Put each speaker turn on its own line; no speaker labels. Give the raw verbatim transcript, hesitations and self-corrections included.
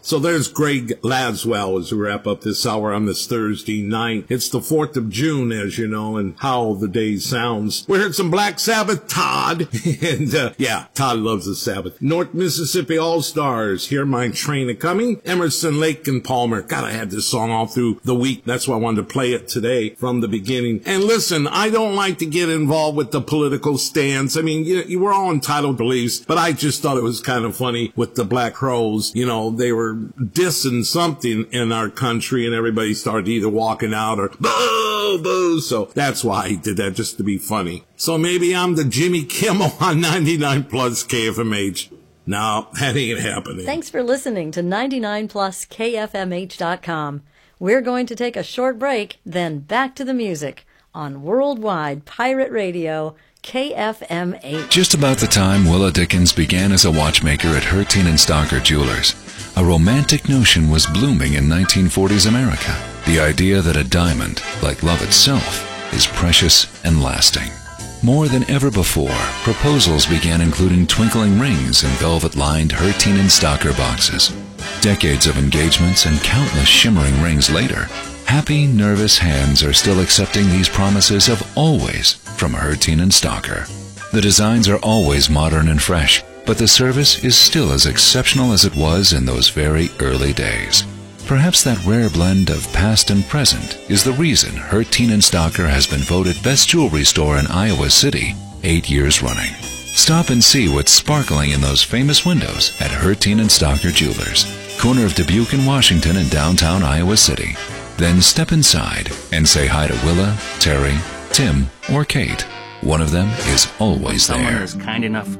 So there's Greg Laswell as we wrap up this hour on this Thursday night. It's the fourth of June, as you know, and how the day sounds. We heard some Black Sabbath, Todd. and, uh, yeah, Todd loves the Sabbath. North Mississippi All-Stars, Hear My Train A-Coming. Emerson, Lake and Palmer. God, I had this song all through the week. That's why I wanted to play it today from the beginning. And listen, I don't like to get involved with the political stance. I mean, you, you were all entitled beliefs, but I just thought it was kind of funny with the Black Crowes. You know, they were dissing something in our country and everybody started either walking out or boo, boo. So that's why I did that, just to be funny. So maybe I'm the Jimmy Kimmel on ninety-nine plus K F M H. No, that ain't happening.
Thanks for listening to ninety-nine plus K F M H dot com. We're going to take a short break, then back to the music on Worldwide Pirate Radio, K F M H.
Just about the time Willa Dickens began as a watchmaker at Herteen and Stocker Jewelers, a romantic notion was blooming in nineteen forties America. The idea that a diamond, like love itself, is precious and lasting. More than ever before, proposals began including twinkling rings in velvet-lined Herteen and Stocker boxes. Decades of engagements and countless shimmering rings later, happy, nervous hands are still accepting these promises of always from Herteen and Stocker. The designs are always modern and fresh, but the service is still as exceptional as it was in those very early days. Perhaps that rare blend of past and present is the reason Herteen and Stocker has been voted best jewelry store in Iowa City eight years running. Stop and see what's sparkling in those famous windows at Herteen and Stocker Jewelers, corner of Dubuque and Washington in downtown Iowa City. Then step inside and say hi to Willa, Terry, Tim, or Kate. One of them is always there.
Someone is kind enough